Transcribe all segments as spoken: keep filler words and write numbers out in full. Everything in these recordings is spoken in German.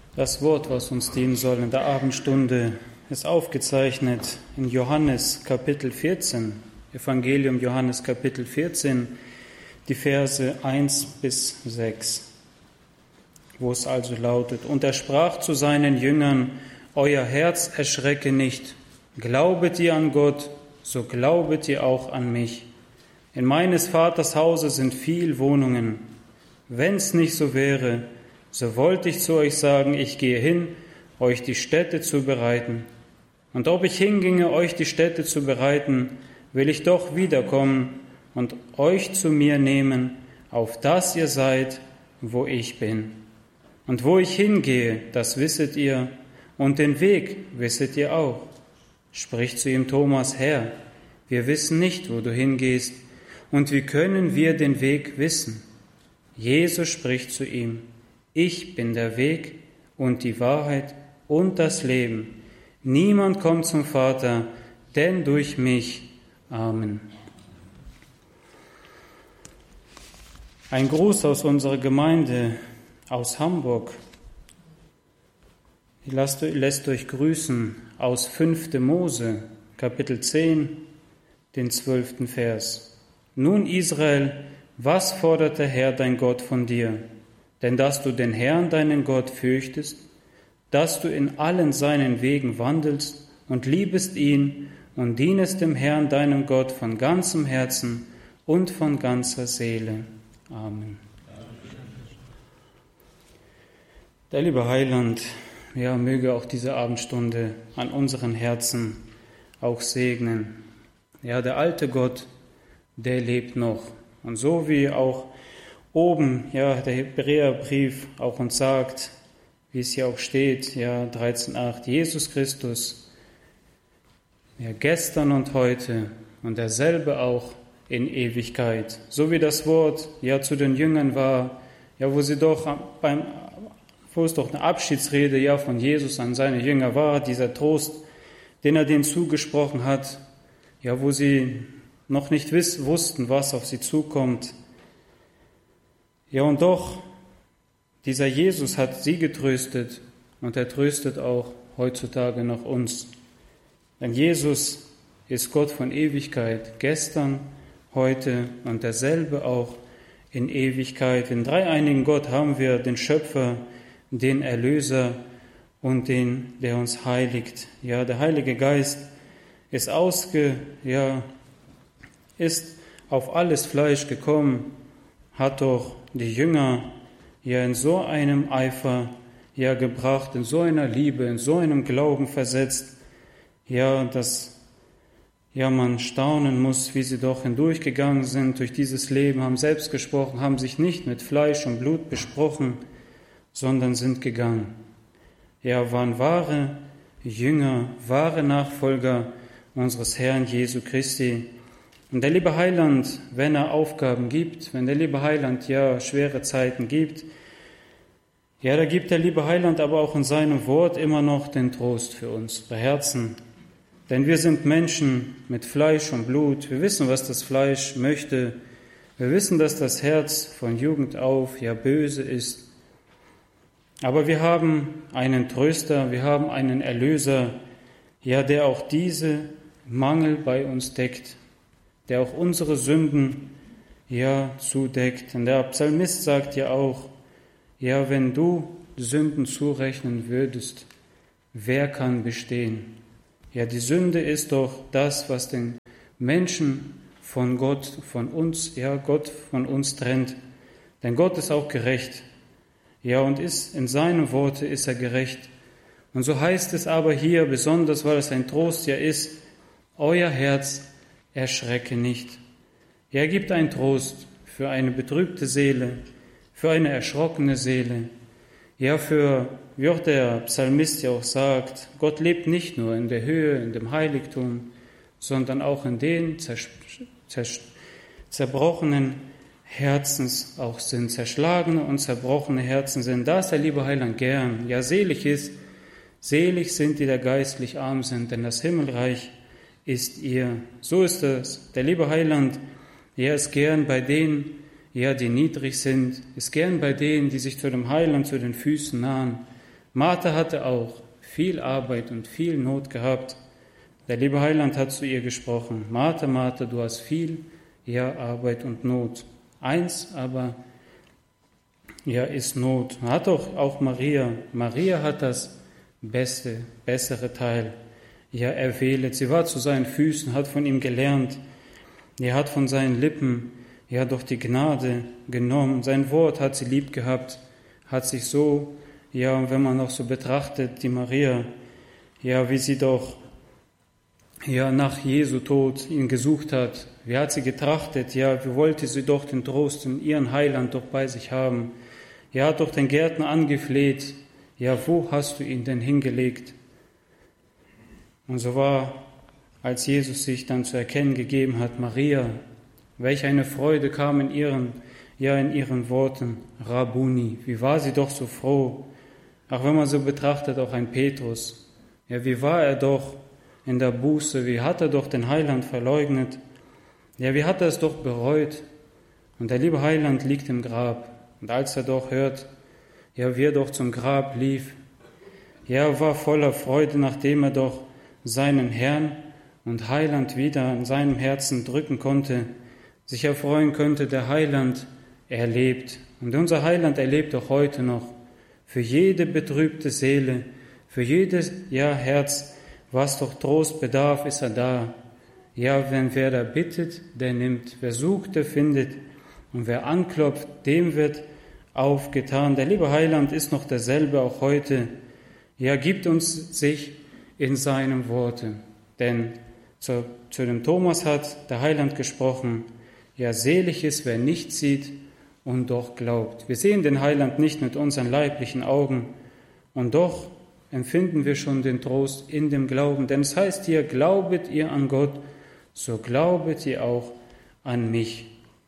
Das Wort, was uns dienen soll in der Abendstunde, ist aufgezeichnet in Johannes Kapitel vierzehn, Evangelium Johannes Kapitel vierzehn, die Verse eins bis sechs, wo es also lautet: Und er sprach zu seinen Jüngern: Euer Herz erschrecke nicht, glaubet ihr an Gott, so glaubet ihr auch an mich. In meines Vaters Hause sind viel Wohnungen. Wenn's nicht so wäre, so wollte ich zu euch sagen, ich gehe hin, euch die Stätte zu bereiten. Und ob ich hinginge, euch die Stätte zu bereiten, will ich doch wiederkommen und euch zu mir nehmen, auf dass ihr seid, wo ich bin. Und wo ich hingehe, das wisset ihr, und den Weg wisset ihr auch. Spricht zu ihm Thomas: Herr, wir wissen nicht, wo du hingehst, und wie können wir den Weg wissen? Jesus spricht zu ihm: Ich bin der Weg und die Wahrheit und das Leben. Niemand kommt zum Vater, denn durch mich. Amen. Ein Gruß aus unserer Gemeinde aus Hamburg. Lasst, lässt euch grüßen aus fünfte Mose, Kapitel zehn, den zwölften Vers. Nun, Israel, was fordert der Herr, dein Gott, von dir? Denn dass du den Herrn, deinen Gott, fürchtest, dass du in allen seinen Wegen wandelst und liebest ihn und dienest dem Herrn, deinem Gott, von ganzem Herzen und von ganzer Seele. Amen. Der liebe Heiland, ja, möge auch diese Abendstunde an unseren Herzen auch segnen. Ja, der alte Gott, der lebt noch. Und so wie auch oben, ja, der Hebräerbrief auch uns sagt, wie es hier auch steht, ja, dreizehn acht, Jesus Christus, ja, gestern und heute und derselbe auch in Ewigkeit. So wie das Wort, ja, zu den Jüngern war, ja, wo sie doch beim, wo es doch eine Abschiedsrede, ja, von Jesus an seine Jünger war, dieser Trost, den er denen zugesprochen hat, ja, wo sie noch nicht wiss, wussten, was auf sie zukommt. Ja, und doch, dieser Jesus hat sie getröstet und er tröstet auch heutzutage noch uns. Denn Jesus ist Gott von Ewigkeit, gestern, heute und derselbe auch in Ewigkeit. In dreieinigen Gott haben wir den Schöpfer, den Erlöser und den, der uns heiligt. Ja, der Heilige Geist ist ausge, ja, ist auf alles Fleisch gekommen, hat doch die Jünger ja in so einem Eifer ja gebracht, in so einer Liebe, in so einem Glauben versetzt, ja, dass ja man staunen muss, wie sie doch hindurchgegangen sind durch dieses Leben, haben selbst gesprochen, haben sich nicht mit Fleisch und Blut besprochen, sondern sind gegangen. Ja, waren wahre Jünger, wahre Nachfolger unseres Herrn Jesu Christi. Und der liebe Heiland, wenn er Aufgaben gibt, wenn der liebe Heiland ja schwere Zeiten gibt, ja, da gibt der liebe Heiland aber auch in seinem Wort immer noch den Trost für unsere Herzen. Denn wir sind Menschen mit Fleisch und Blut. Wir wissen, was das Fleisch möchte. Wir wissen, dass das Herz von Jugend auf ja böse ist. Aber wir haben einen Tröster, wir haben einen Erlöser, ja, der auch diese Mangel bei uns deckt, der auch unsere Sünden ja zudeckt. Und der Psalmist sagt ja auch, ja, wenn du Sünden zurechnen würdest, wer kann bestehen? Ja, die Sünde ist doch das, was den Menschen von Gott, von uns, ja, Gott von uns trennt. Denn Gott ist auch gerecht. Ja, und ist in seinen Worte ist er gerecht. Und so heißt es aber hier, besonders weil es ein Trost ja ist, euer Herz erschrecke nicht. Er gibt einen Trost für eine betrübte Seele, für eine erschrockene Seele. Ja, für, wie auch der Psalmist ja auch sagt, Gott lebt nicht nur in der Höhe, in dem Heiligtum, sondern auch in den zers- zers- zerbrochenen Herzens auch sind, zerschlagene und zerbrochene Herzen sind. Da ist der liebe Heiland gern. Ja, selig ist, selig sind die, die geistlich arm sind, denn das Himmelreich ist ihr. So ist es. Der liebe Heiland, er ist gern bei denen, ja, die niedrig sind, ist gern bei denen, die sich zu dem Heiland zu den Füßen nahen, Martha hatte auch viel Arbeit und viel Not gehabt. Der liebe Heiland hat zu ihr gesprochen: Martha, Martha, du hast viel, ja, Arbeit und Not. Eins aber, ja, ist Not. Hat doch auch Maria. Maria hat das beste, bessere Teil, ja, erwählt. Sie war zu seinen Füßen, hat von ihm gelernt. Er hat von seinen Lippen, ja, doch die Gnade genommen. Sein Wort hat sie lieb gehabt, hat sich so, ja, wenn man noch so betrachtet, die Maria, ja, wie sie doch, ja, nach Jesu Tod ihn gesucht hat. Wie hat sie getrachtet? Ja, wie wollte sie doch den Trost in ihren Heiland doch bei sich haben? Ja, hat doch den Gärtner angefleht. Ja, wo hast du ihn denn hingelegt? Und so war, als Jesus sich dann zu erkennen gegeben hat, Maria, welch eine Freude kam in ihren, ja, in ihren Worten. Rabuni, wie war sie doch so froh. Auch wenn man so betrachtet, auch ein Petrus. Ja, wie war er doch in der Buße, wie hat er doch den Heiland verleugnet. Ja, wie hat er es doch bereut. Und der liebe Heiland liegt im Grab. Und als er doch hört, ja, wie er doch zum Grab lief, ja, er war voller Freude, nachdem er doch seinen Herrn und Heiland wieder in seinem Herzen drücken konnte, sich erfreuen könnte, der Heiland, er lebt. Und unser Heiland erlebt auch heute noch. Für jede betrübte Seele, für jedes, ja, Herz, was doch Trost bedarf, ist er da. Ja, wenn wer da bittet, der nimmt. Wer sucht, der findet. Und wer anklopft, dem wird aufgetan. Der liebe Heiland ist noch derselbe auch heute. Ja, gibt uns sich in seinem Worte. Denn zu, zu dem Thomas hat der Heiland gesprochen: Ja, selig ist, wer nicht sieht und doch glaubt. Wir sehen den Heiland nicht mit unseren leiblichen Augen, und doch empfinden wir schon den Trost in dem Glauben. Denn es heißt hier: Glaubet ihr an Gott, so glaubet ihr auch an mich.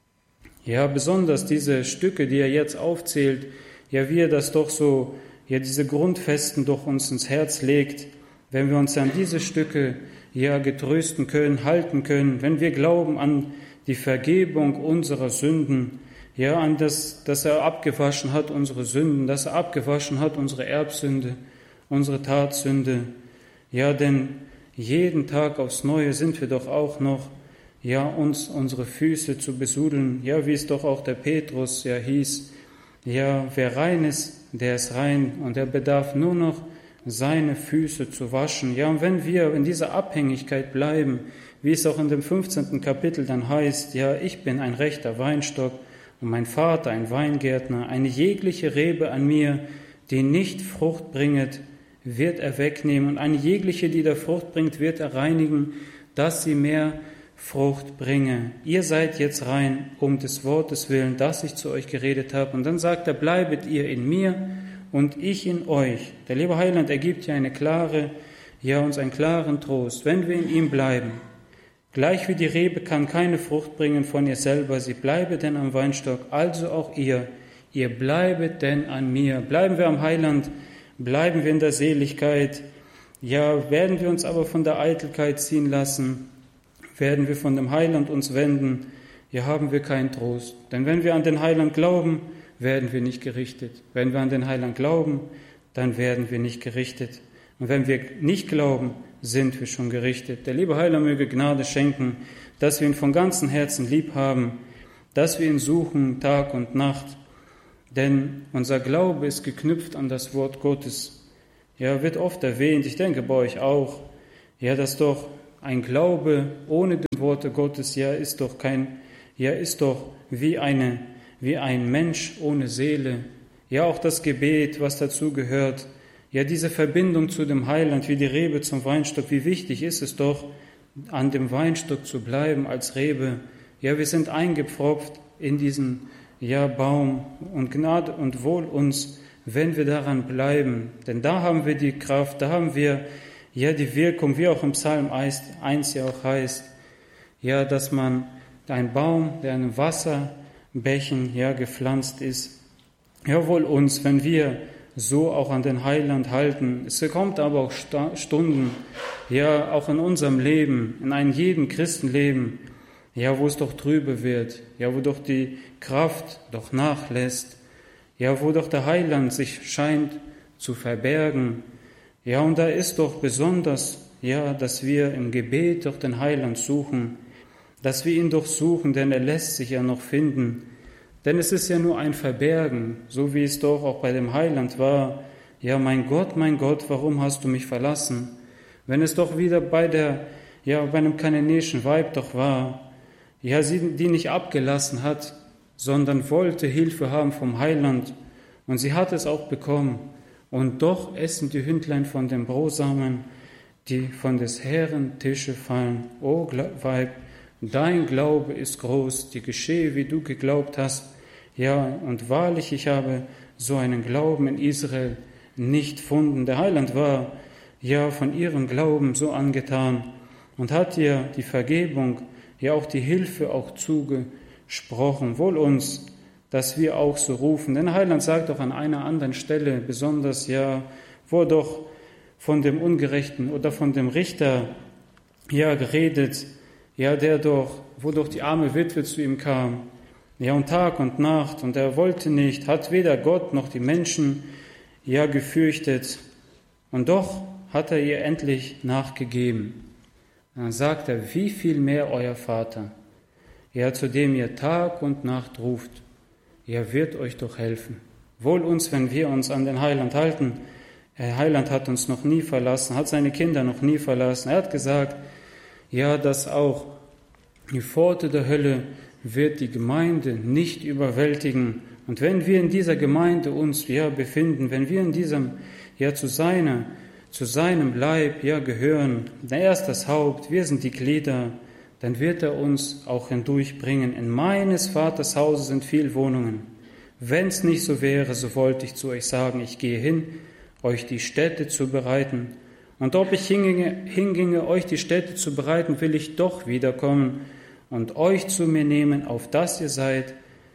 Ja, besonders diese Stücke, die er jetzt aufzählt, ja, wie er das doch so, ja, diese Grundfesten doch uns ins Herz legt, wenn wir uns an diese Stücke, ja, getrösten können, halten können, wenn wir glauben an die Vergebung unserer Sünden, ja, an das, dass er abgewaschen hat unsere Sünden, dass er abgewaschen hat unsere Erbsünde, unsere Tatsünde. Ja, denn jeden Tag aufs Neue sind wir doch auch noch, ja, uns unsere Füße zu besudeln. Ja, wie es doch auch der Petrus ja hieß, ja, wer rein ist, der ist rein, und er bedarf nur noch seine Füße zu waschen. Ja, und wenn wir in dieser Abhängigkeit bleiben, wie es auch in dem fünfzehnten Kapitel dann heißt, ja, ich bin ein rechter Weinstock und mein Vater ein Weingärtner, eine jegliche Rebe an mir, die nicht Frucht bringet, wird er wegnehmen, und eine jegliche, die da Frucht bringt, wird er reinigen, dass sie mehr Frucht bringe. Ihr seid jetzt rein um des Wortes willen, das ich zu euch geredet habe. Und dann sagt er: Bleibet ihr in mir und ich in euch. Der liebe Heiland ergibt ja eine klare, ja, uns einen klaren Trost, wenn wir in ihm bleiben. Gleich wie die Rebe kann keine Frucht bringen von ihr selber, sie bleibe denn am Weinstock, also auch ihr. Ihr bleibet denn an mir. Bleiben wir am Heiland, bleiben wir in der Seligkeit. Ja, werden wir uns aber von der Eitelkeit ziehen lassen, werden wir von dem Heiland uns wenden, ja, haben wir keinen Trost. Denn wenn wir an den Heiland glauben, werden wir nicht gerichtet. Wenn wir an den Heiland glauben, dann werden wir nicht gerichtet. Und wenn wir nicht glauben, sind wir schon gerichtet. Der liebe Heiland möge Gnade schenken, dass wir ihn von ganzem Herzen lieb haben, dass wir ihn suchen Tag und Nacht. Denn unser Glaube ist geknüpft an das Wort Gottes. Ja, wird oft erwähnt, ich denke bei euch auch, ja, dass doch ein Glaube ohne die Worte Gottes, ja, ist doch kein, ja, ist doch wie eine, wie ein Mensch ohne Seele. Ja, auch das Gebet, was dazu gehört. Ja, diese Verbindung zu dem Heiland, wie die Rebe zum Weinstock. Wie wichtig ist es doch, an dem Weinstock zu bleiben als Rebe. Ja, wir sind eingepfropft in diesen, ja, Baum, und Gnade und Wohl uns, wenn wir daran bleiben. Denn da haben wir die Kraft, da haben wir ja die Wirkung, wie auch im Psalm eins ja auch heißt, ja, dass man ein Baum, der in Wasserbächen, ja, gepflanzt ist. Ja, wohl uns, wenn wir so auch an den Heiland halten. Es kommt aber auch Stunden, ja, auch in unserem Leben, in einem jeden Christenleben, ja, wo es doch trübe wird, ja, wo doch die Kraft doch nachlässt, ja, wo doch der Heiland sich scheint zu verbergen. Ja, und da ist doch besonders, ja, dass wir im Gebet doch den Heiland suchen, dass wir ihn doch suchen, denn er lässt sich ja noch finden. Denn es ist ja nur ein Verbergen, so wie es doch auch bei dem Heiland war. Ja, mein Gott, mein Gott, warum hast du mich verlassen? Wenn es doch wieder bei der, ja, bei einem kananäischen Weib doch war, ja, sie, die nicht abgelassen hat, sondern wollte Hilfe haben vom Heiland. Und sie hat es auch bekommen. Und doch essen die Hündlein von den Brosamen, die von des Herrn Tische fallen. O Weib, dein Glaube ist groß, die geschehe, wie du geglaubt hast. Ja, und wahrlich, ich habe so einen Glauben in Israel nicht gefunden. Der Heiland war ja von ihrem Glauben so angetan und hat ihr die Vergebung, ja auch die Hilfe auch zugesprochen. Wohl uns, dass wir auch so rufen. Denn der Heiland sagt auch an einer anderen Stelle besonders, ja, wo er doch von dem Ungerechten oder von dem Richter ja geredet, ja, der doch, wo doch die arme Witwe zu ihm kam, ja, und Tag und Nacht, und er wollte nicht, hat weder Gott noch die Menschen, ja, gefürchtet, und doch hat er ihr endlich nachgegeben. Dann sagt er, wie viel mehr euer Vater, ja, zu dem ihr Tag und Nacht ruft, er wird euch doch helfen. Wohl uns, wenn wir uns an den Heiland halten. Der Heiland hat uns noch nie verlassen, hat seine Kinder noch nie verlassen. Er hat gesagt, ja, dass auch die Pforte der Hölle wird die Gemeinde nicht überwältigen. Und wenn wir in dieser Gemeinde uns ja befinden, wenn wir in diesem, ja, zu seiner, zu seinem Leib, ja, gehören, er ist das Haupt, wir sind die Glieder, dann wird er uns auch hindurchbringen. In meines Vaters Hause sind viel Wohnungen. Wenn es nicht so wäre, so wollte ich zu euch sagen, ich gehe hin, euch die Stätte zu bereiten. Und ob ich hinginge, hinginge, euch die Stätte zu bereiten, will ich doch wiederkommen und euch zu mir nehmen, auf dass ihr seid,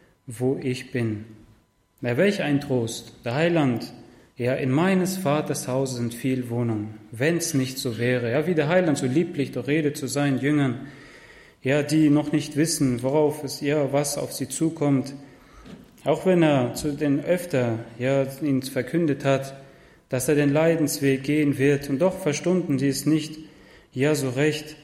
wo ich bin. Na, welch ein Trost, der Heiland, ja, in meines Vaters Hause sind viel Wohnungen. Wenn es nicht so wäre, ja, wie der Heiland so lieblich doch redet zu seinen Jüngern, ja, die noch nicht wissen, worauf es, ja, was auf sie zukommt. Auch wenn er zu den öfter, ja, ihnen verkündet hat, dass er den Leidensweg gehen wird, und doch verstunden sie es nicht, ja, so recht.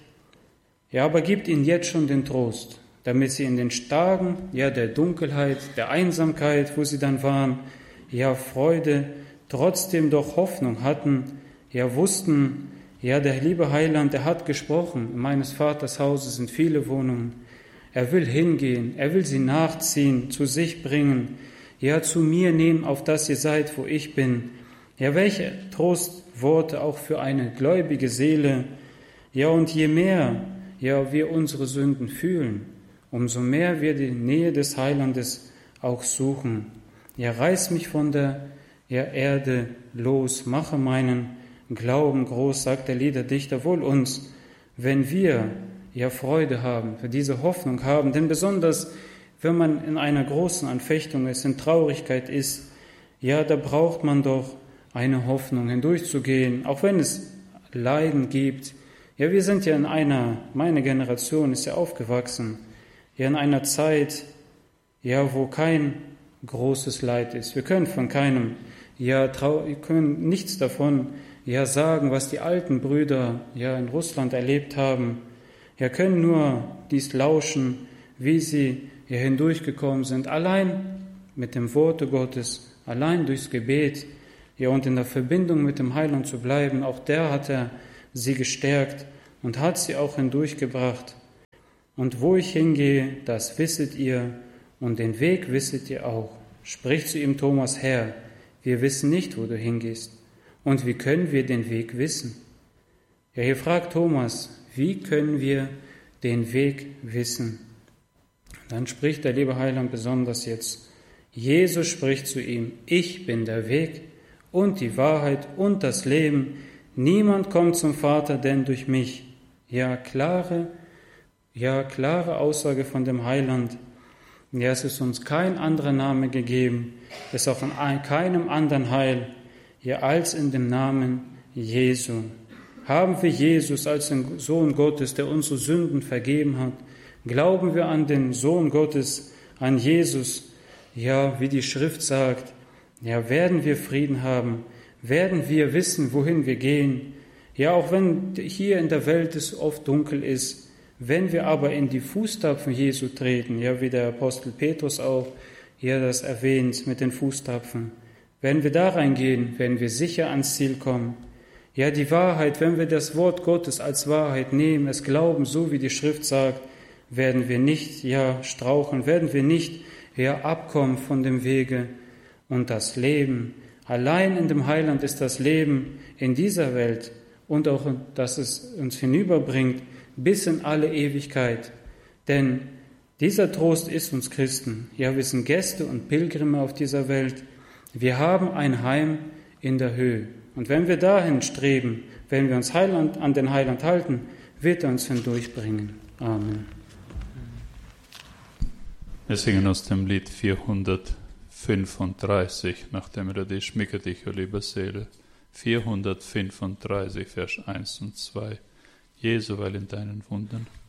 Ja, aber gibt ihnen jetzt schon den Trost, damit sie in den Tagen, ja, der Dunkelheit, der Einsamkeit, wo sie dann waren, ja, Freude, trotzdem doch Hoffnung hatten, ja, wussten, ja, der liebe Heiland, der hat gesprochen, in meines Vaters Hause sind viele Wohnungen. Er will hingehen, er will sie nachziehen, zu sich bringen, ja, zu mir nehmen, auf dass ihr seid, wo ich bin. Ja, welche Trostworte auch für eine gläubige Seele. Ja, und je mehr, ja, wir unsere Sünden fühlen, umso mehr wir die Nähe des Heilandes auch suchen. Ja, reiß mich von der, ja, Erde los, mache meinen Glauben groß, sagt der Liederdichter, wohl uns, wenn wir ja Freude haben, für diese Hoffnung haben, denn besonders, wenn man in einer großen Anfechtung ist, in Traurigkeit ist, ja, da braucht man doch eine Hoffnung, hindurchzugehen, auch wenn es Leiden gibt. Ja, wir sind ja in einer, meine Generation ist ja aufgewachsen, ja, in einer Zeit, ja, wo kein großes Leid ist. Wir können von keinem, ja, trau- wir können nichts davon, ja, sagen, was die alten Brüder, ja, in Russland erlebt haben. Ja, können nur dies lauschen, wie sie hier hindurchgekommen sind, allein mit dem Worte Gottes, allein durchs Gebet, ja, und in der Verbindung mit dem Heiland zu bleiben. Auch der hat er sie gestärkt und hat sie auch hindurchgebracht. Und wo ich hingehe, das wisset ihr, und den Weg wisset ihr auch. Spricht zu ihm Thomas, Herr, wir wissen nicht, wo du hingehst. Und wie können wir den Weg wissen? Ja, hier fragt Thomas, wie können wir den Weg wissen? Dann spricht der liebe Heiland besonders jetzt. Jesus spricht zu ihm, ich bin der Weg und die Wahrheit und das Leben. Niemand kommt zum Vater, denn durch mich. Ja, klare, ja, klare Aussage von dem Heiland. Ja, es ist uns kein anderer Name gegeben, es ist auch in keinem anderen Heil, ja, als in dem Namen Jesu. Haben wir Jesus als den Sohn Gottes, der unsere Sünden vergeben hat? Glauben wir an den Sohn Gottes, an Jesus? Ja, wie die Schrift sagt, ja, werden wir Frieden haben, werden wir wissen, wohin wir gehen. Ja, auch wenn hier in der Welt es oft dunkel ist, wenn wir aber in die Fußtapfen Jesu treten, ja, wie der Apostel Petrus auch hier das erwähnt mit den Fußtapfen, wenn wir da reingehen, werden wir sicher ans Ziel kommen. Ja, die Wahrheit, wenn wir das Wort Gottes als Wahrheit nehmen, es glauben, so wie die Schrift sagt, werden wir nicht, ja, straucheln, werden wir nicht, ja, abkommen von dem Wege. Und das Leben, allein in dem Heiland ist das Leben in dieser Welt und auch, dass es uns hinüberbringt bis in alle Ewigkeit. Denn dieser Trost ist uns Christen. Ja, wir sind Gäste und Pilgrimme auf dieser Welt. Wir haben ein Heim in der Höhe. Und wenn wir dahin streben, wenn wir uns Heiland, an den Heiland halten, wird er uns hindurchbringen. Amen. Wir singen aus dem Lied vierhundertfünfunddreißig, nachdem er die Schmücke dich, o liebe Seele. vierhundertfünfunddreißig, Vers eins und zwei. Jesu, weil in deinen Wunden